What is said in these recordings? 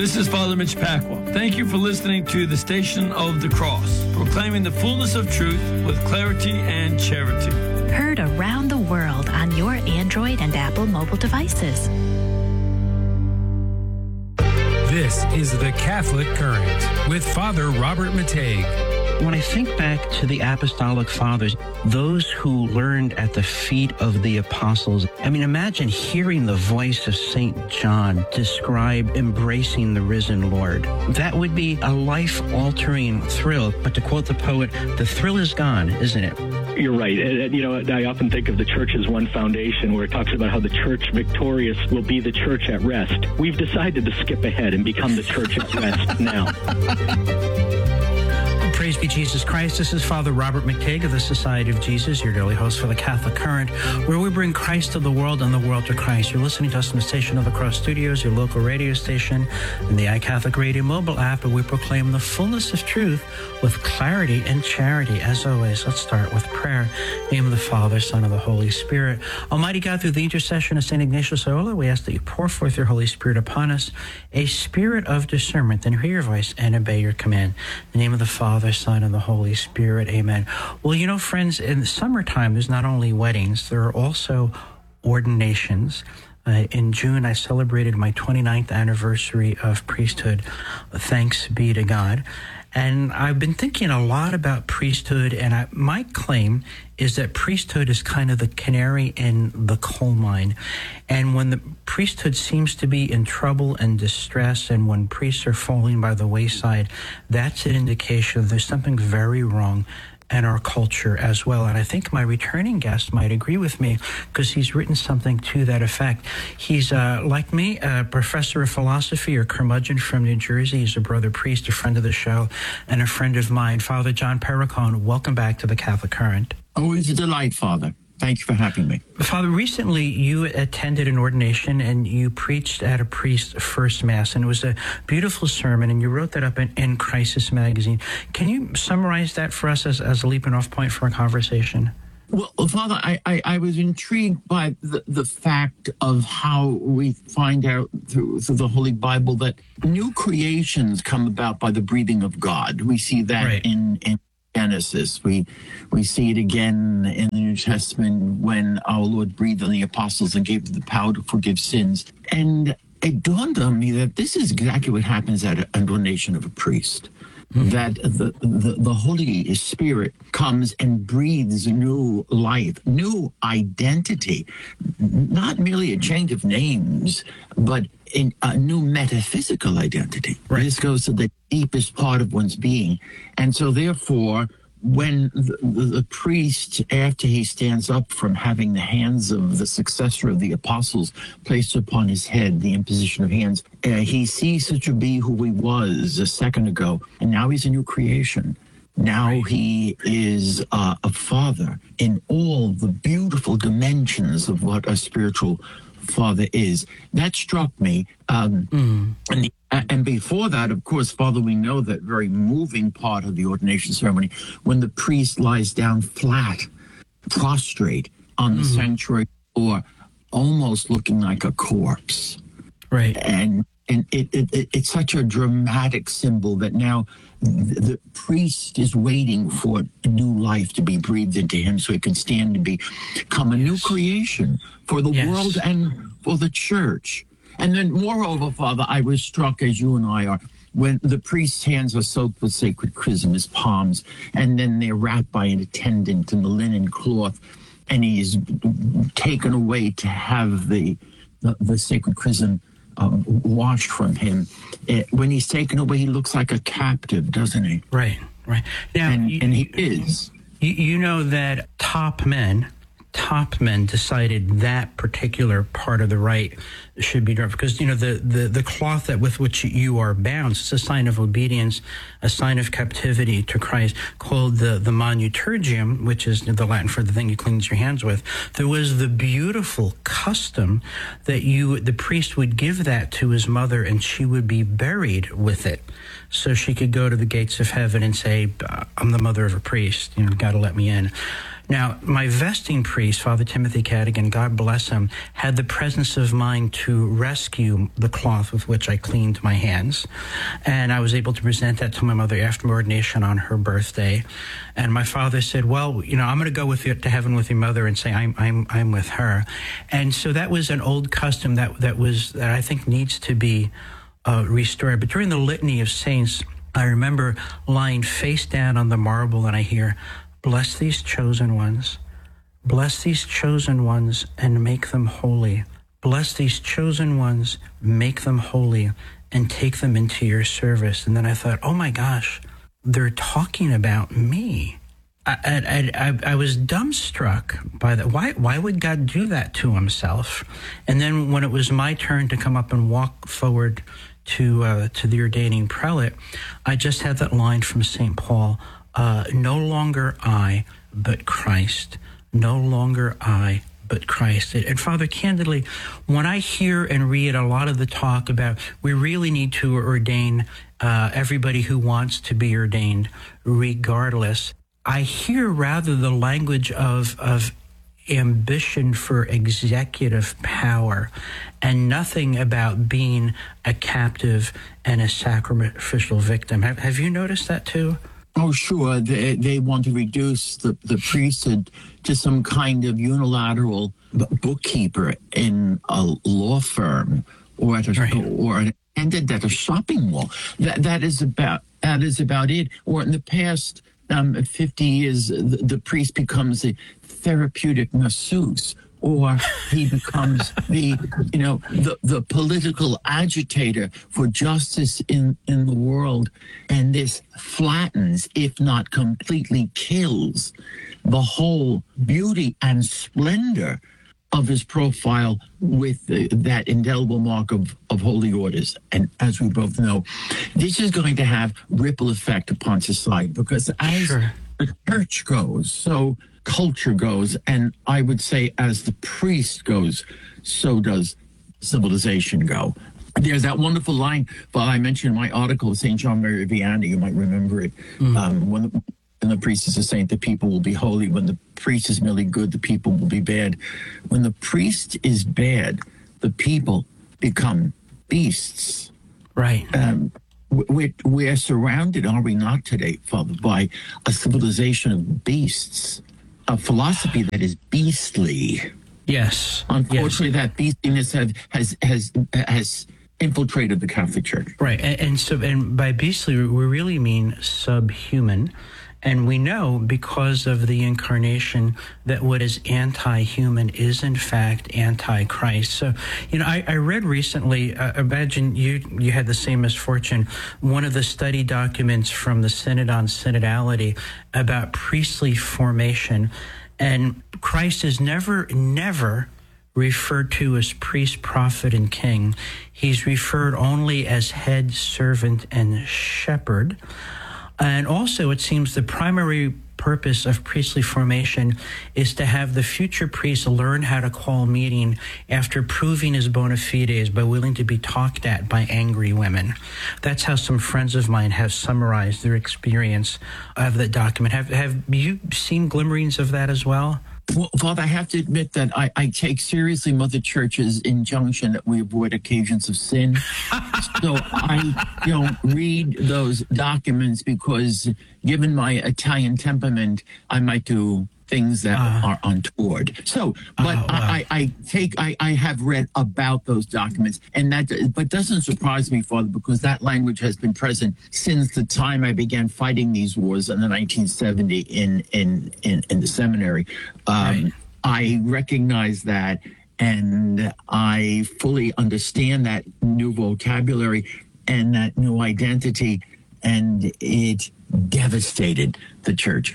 This is Father Mitch Pacwa. Thank you for listening to the Station of the Cross, proclaiming the fullness of truth with clarity and charity. Heard around the world on your Android and Apple mobile devices. This is The Catholic Current with Father Robert Mateiga. When I think back to the Apostolic Fathers, those who learned at the feet of the apostles, I mean, imagine hearing the voice of St. John describe embracing the risen Lord. That would be a life-altering thrill. But to quote the poet, the thrill is gone, isn't it? You're right. I often think of the church as one foundation where it talks about how the church victorious will be the church at rest. We've decided to skip ahead and become the church at rest now. Praise be Jesus Christ. This is Father Robert Mateiga of the Society of Jesus, your daily host for the Catholic Current, where we bring Christ to the world and the world to Christ. You're listening to us in the Station of the Cross Studios, your local radio station, and the iCatholic Radio mobile app, where we proclaim the fullness of truth with clarity and charity. As always, let's start with prayer. In the name of the Father, Son, and the Holy Spirit. Almighty God, through the intercession of St. Ignatius Loyola, we ask that you pour forth your Holy Spirit upon us, a spirit of discernment, and hear your voice and obey your command. In the name of the Father, Son, and the Holy Spirit. Amen. Well, you know, friends, in the summertime, there's not only weddings, there are also ordinations. In June, I celebrated my 29th anniversary of priesthood. Thanks be to God. And I've been thinking a lot about priesthood, and my claim is that priesthood is kind of the canary in the coal mine. And when the priesthood seems to be in trouble and distress, and when priests are falling by the wayside, that's an indication there's something very wrong in our culture as well. And I think my returning guest might agree with me, because he's written something to that effect. He's, like me, a professor of philosophy or curmudgeon from New Jersey. He's a brother priest, a friend of the show, and a friend of mine. Father John Perricone, welcome back to the Catholic Current. Always a delight, Father. Thank you for having me. Father, recently you attended an ordination and you preached at a priest's first Mass, and it was a beautiful sermon, and you wrote that up in Crisis Magazine. Can you summarize that for us as a leaping off point for our conversation? Well, Father, I was intrigued by the fact of how we find out through the Holy Bible that new creations come about by the breathing of God. We see that in Genesis. We see it again in the New Testament when our Lord breathed on the apostles and gave them the power to forgive sins. And it dawned on me that this is exactly what happens at an ordination of a priest. Mm-hmm. That the Holy Spirit comes and breathes new life, new identity, not merely a change of names, but in a new metaphysical identity. Right. This goes to the deepest part of one's being. And so therefore, when the priest, after he stands up from having the hands of the successor of the apostles placed upon his head, the imposition of hands, he ceases to be who he was a second ago, and now he's a new creation. Now he is a father in all the beautiful dimensions of what a spiritual father is. That struck me. And before that, of course, Father, we know that very moving part of the ordination ceremony, when the priest lies down flat, prostrate on the sanctuary floor, almost looking like a corpse. Right. And it's such a dramatic symbol that now the priest is waiting for a new life to be breathed into him so he can stand and become a new creation for the world and for the church. And then, moreover, Father, I was struck, as you and I are, when the priest's hands are soaked with sacred chrism, his palms, and then they're wrapped by an attendant in the linen cloth, and he's taken away to have the sacred chrism washed from him. When he's taken away, he looks like a captive, doesn't he? Right. Now, and he is. You know that top men decided that particular part of the rite should be done, because the cloth that with which you are bound is a sign of obedience, a sign of captivity to Christ, called the manuturgium, which is the Latin for the thing you cleanse your hands with. There was the beautiful custom that the priest would give that to his mother, and she would be buried with it, so she could go to the gates of heaven and say, "I'm the mother of a priest. Got to let me in." Now, my vesting priest, Father Timothy Cadigan, God bless him, had the presence of mind to rescue the cloth with which I cleaned my hands. And I was able to present that to my mother after my ordination on her birthday. And my father said, well, you know, I'm going to go with you to heaven with your mother and say I'm with her. And so that was an old custom that I think needs to be restored. But during the Litany of Saints, I remember lying face down on the marble, and I hear, bless these chosen ones. Bless these chosen ones and make them holy. Bless these chosen ones, make them holy, and take them into your service. And then I thought, oh my gosh, they're talking about me. I was dumbstruck by that. Why would God do that to himself? And then when it was my turn to come up and walk forward to the ordaining prelate, I just had that line from St. Paul, no longer I, but Christ. No longer I, but Christ. And Father, candidly, when I hear and read a lot of the talk about we really need to ordain everybody who wants to be ordained regardless, I hear rather the language of ambition for executive power and nothing about being a captive and a sacrificial victim. Have you noticed that too? Oh, sure. They want to reduce the priesthood to some kind of unilateral bookkeeper in a law firm or at an attendant at a shopping mall. That is about it. Or in the past 50 years, the priest becomes a therapeutic masseuse, or he becomes the political agitator for justice in the world. And this flattens, if not completely kills, the whole beauty and splendor of his profile with that indelible mark of holy orders. And as we both know, this is going to have ripple effect upon society, because as the church goes, so culture goes, and I would say as the priest goes, so does civilization go. There's that wonderful line, well, I mentioned in my article, St. John Mary Vianney, you might remember it, when the priest is a saint, the people will be holy. When the priest is merely good, the people will be bad. When the priest is bad, the people become beasts. Right. We're surrounded, are we not today, Father, by a civilization of beasts, a philosophy that is beastly. Yes. Unfortunately, that beastliness has infiltrated the Catholic Church. Right. And by beastly, we really mean subhuman. And we know because of the incarnation that what is anti-human is in fact anti-Christ. So, I read recently, imagine you had the same misfortune, one of the study documents from the Synod on Synodality about priestly formation. And Christ is never referred to as priest, prophet, and king. He's referred only as head, servant, and shepherd. And also, it seems the primary purpose of priestly formation is to have the future priest learn how to call meeting after proving his bona fides by willing to be talked at by angry women. That's how some friends of mine have summarized their experience of that document. Have you seen glimmerings of that as well? Well, Father, I have to admit that I take seriously Mother Church's injunction that we avoid occasions of sin. So I don't read those documents because, given my Italian temperament, I might do things that are untoward. So, but I have read about those documents, and but doesn't surprise me, Father, because that language has been present since the time I began fighting these wars in the 1970 in the seminary. I recognize that, and I fully understand that new vocabulary and that new identity, and it devastated the church.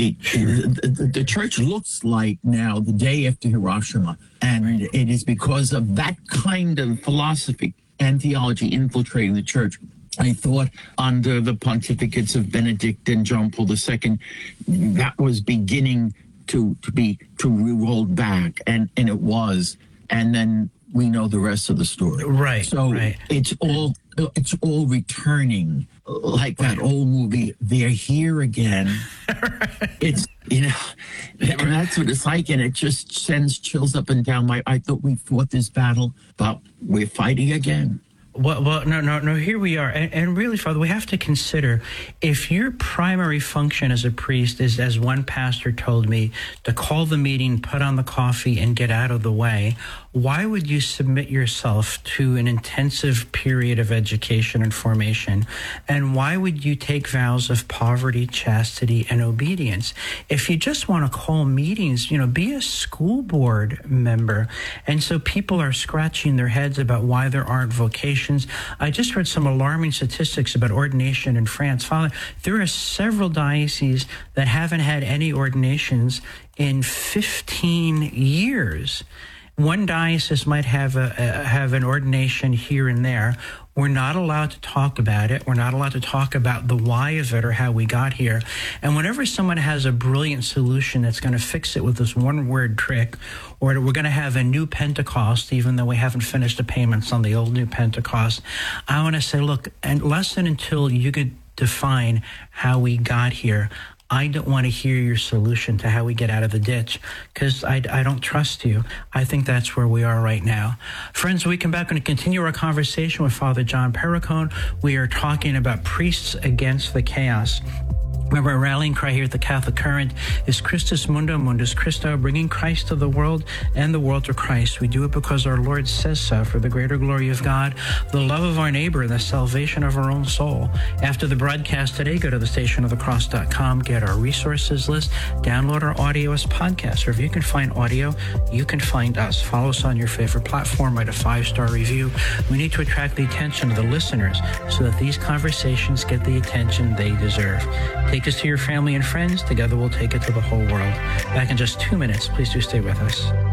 The church looks like now the day after Hiroshima, and it is because of that kind of philosophy and theology infiltrating the church. I thought under the pontificates of Benedict and John Paul II, that was beginning to be rolled back, and it was. And then we know the rest of the story. Right. So right. it's all returning, like that old movie, They're Here Again. It's, you know, and that's what it's like, and it just sends chills up and down I thought we fought this battle, but we're fighting again. Well, no, here we are. And really, Father, we have to consider, if your primary function as a priest is, as one pastor told me, to call the meeting, put on the coffee, and get out of the way, why would you submit yourself to an intensive period of education and formation? And why would you take vows of poverty, chastity, and obedience? If you just want to call meetings, be a school board member. And so people are scratching their heads about why there aren't vocations. I just read some alarming statistics about ordination in France. Father, there are several dioceses that haven't had any ordinations in 15 years. One diocese might have an ordination here and there. We're not allowed to talk about it. We're not allowed to talk about the why of it or how we got here. And whenever someone has a brilliant solution that's going to fix it with this one-word trick, or we're going to have a new Pentecost, even though we haven't finished the payments on the old new Pentecost, I want to say, look, unless and until you could define how we got here, I don't want to hear your solution to how we get out of the ditch, because I don't trust you. I think that's where we are right now. Friends, when we come back, we're going to continue our conversation with Father John Perricone. We are talking about priests against the chaos. Remember, our rallying cry here at the Catholic Current is Christus Mundo, Mundus Christo, bringing Christ to the world and the world to Christ. We do it because our Lord says so, for the greater glory of God, the love of our neighbor, and the salvation of our own soul. After the broadcast today, go to thestationofthecross.com, get our resources list, download our audio as podcasts, or if you can find audio, you can find us. Follow us on your favorite platform, write a 5-star review. We need to attract the attention of the listeners so that these conversations get the attention they deserve. Take us to your family and friends. Together we'll take it to the whole world. Back in just 2 minutes. Please do stay with us.